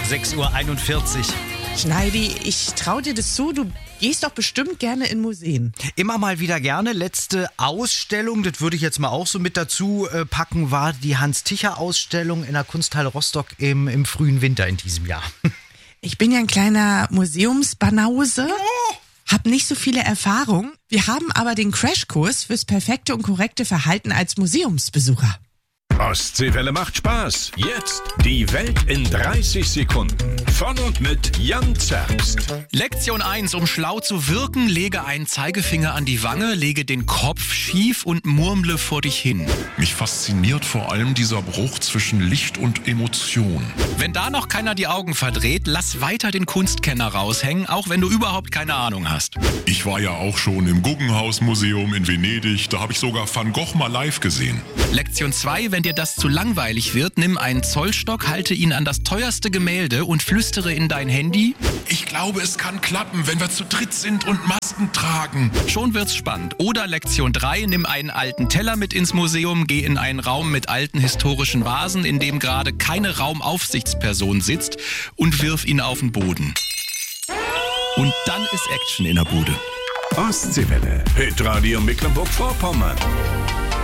6:41 Uhr. Schneidi, ich trau dir das zu, du gehst doch bestimmt gerne in Museen. Immer mal wieder gerne. Letzte Ausstellung, das würde ich jetzt mal auch so mit dazu packen, war die Hans-Ticher-Ausstellung in der Kunsthalle Rostock im frühen Winter in diesem Jahr. Ich bin ja ein kleiner Museumsbanause, hab nicht so viele Erfahrungen. Wir haben aber den Crashkurs fürs perfekte und korrekte Verhalten als Museumsbesucher. Ostseewelle macht Spaß. Jetzt die Welt in 30 Sekunden. Von und mit Jan Zerbst. Lektion 1. Um schlau zu wirken, lege einen Zeigefinger an die Wange, lege den Kopf schief und murmle vor dich hin. Mich fasziniert vor allem dieser Bruch zwischen Licht und Emotion. Wenn da noch keiner die Augen verdreht, lass weiter den Kunstkenner raushängen, auch wenn du überhaupt keine Ahnung hast. Ich war ja auch schon im Guggenhaus-Museum in Venedig. Da habe ich sogar Van Gogh mal live gesehen. Lektion 2. Wenn dir das zu langweilig wird, nimm einen Zollstock, halte ihn an das teuerste Gemälde und flüstere in dein Handy. Ich glaube, es kann klappen, wenn wir zu dritt sind und Masken tragen. Schon wird's spannend. Oder Lektion 3. Nimm einen alten Teller mit ins Museum, geh in einen Raum mit alten historischen Vasen, in dem gerade keine Raumaufsichtsperson sitzt, und wirf ihn auf den Boden. Und dann ist Action in der Bude. Ostseewelle. Hitradio Mecklenburg-Vorpommern.